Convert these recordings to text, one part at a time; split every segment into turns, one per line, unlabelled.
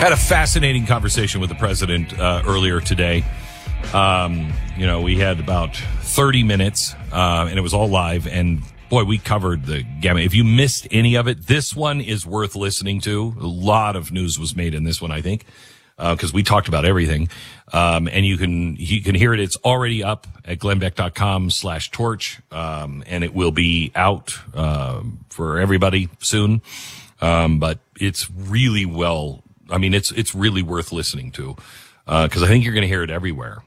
Had a fascinating conversation with the president earlier today. We had about 30 minutes, and it was all live. And boy, we covered the gamut. If you missed any of it, this one is worth listening to. A lot of news was made in this one, I think, because we talked about everything. And you can hear it. It's already up at glennbeck.com/torch. And it will be out, for everybody soon. But it's really it's really worth listening to, because I think you're going to hear it everywhere.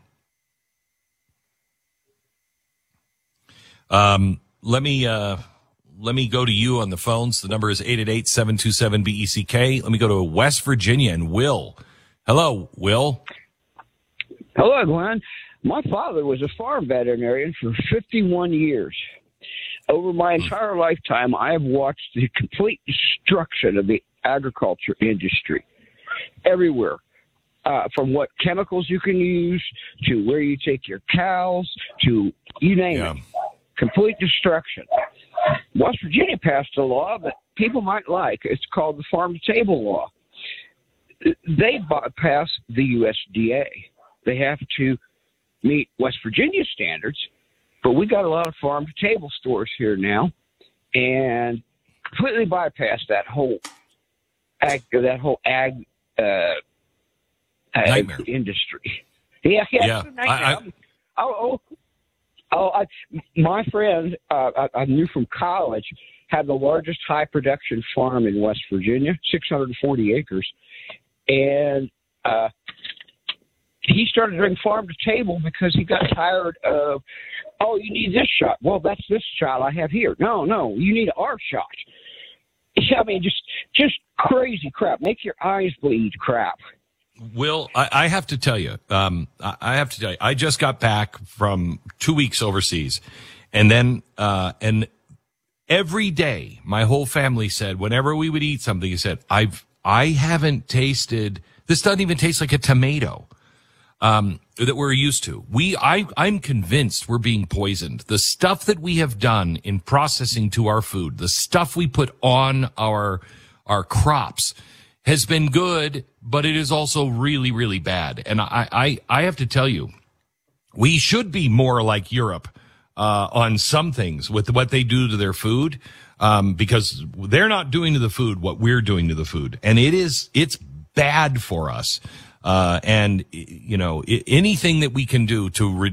Let me go to you on the phones. The number is 888-727-BECK. Let me go to West Virginia and Will. Hello, Will.
Hello, Glenn. My father was a farm veterinarian for 51 years. Over my entire lifetime, I have watched the complete destruction of the agriculture industry everywhere. From what chemicals you can use to where you take your cows to you name it. Complete destruction. West Virginia passed a law that people might like. It's called the farm-to-table law. They bypass the USDA. They have to meet West Virginia standards, but we got a lot of farm-to-table stores here now, and completely bypass that whole ag industry. Yeah. My friend I knew from college had the largest high production farm in West Virginia, 640 acres, and he started doing farm to table because he got tired of, you need this shot. Well, that's this shot I have here. No, you need our shot. I mean, just crazy crap. Make your eyes bleed crap.
Will, I have to tell you, I just got back from 2 weeks overseas, and then, and every day my whole family said, whenever we would eat something, he said, I haven't tasted, this doesn't even taste like a tomato, that we're used to. I'm convinced we're being poisoned. The stuff that we have done in processing to our food, the stuff we put on our crops has been good, but it is also really, really bad. And I have to tell you, we should be more like Europe, on some things with what they do to their food, because they're not doing to the food what we're doing to the food. And it's bad for us. And anything that we can do to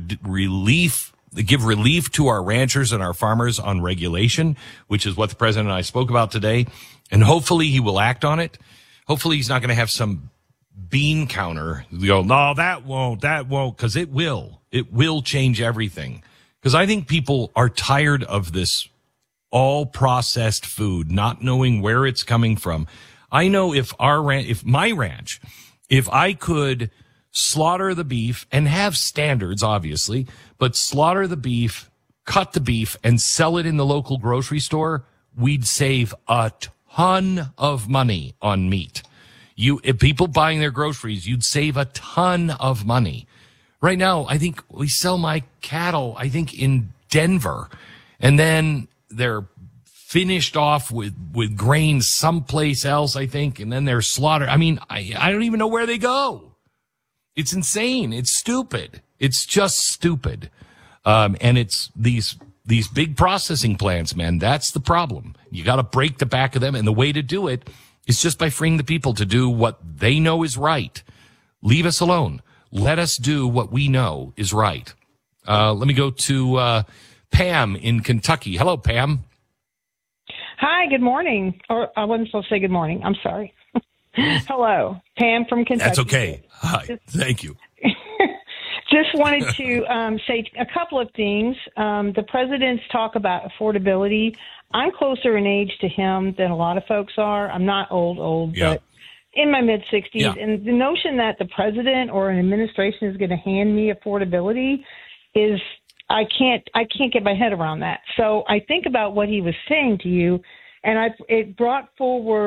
give relief to our ranchers and our farmers on regulation, which is what the president and I spoke about today. And hopefully he will act on it. Hopefully he's not going to have some bean counter. No, that won't, because it will change everything. Because I think people are tired of this all processed food, not knowing where it's coming from. I know if my ranch, if I could slaughter the beef and have standards, obviously, but slaughter the beef, cut the beef, and sell it in the local grocery store, we'd save a ton of money on meat. If people buying their groceries, you'd save a ton of money. Right now, I think we sell my cattle, in Denver, and then they're finished off with grains someplace else, I think, and then they're slaughtered. I mean, I don't even know where they go. It's insane. It's stupid. It's just stupid. And it's these big processing plants, man. That's the problem. You got to break the back of them. And the way to do it is just by freeing the people to do what they know is right. Leave us alone. Let us do what we know is right. Let me go to Pam in Kentucky. Hello, Pam.
Hi, good morning. Or I wasn't supposed to say good morning. I'm sorry. Hello, Pam from Kentucky.
That's okay. Hi. Thank you.
Just wanted to say a couple of things. The president's talk about affordability. I'm closer in age to him than a lot of folks are. I'm not old,
yeah.
but in my mid-60s.
Yeah.
And the notion that the president or an administration is going to hand me affordability is I can't get my head around that. So I think about what he was saying to you, and it brought forward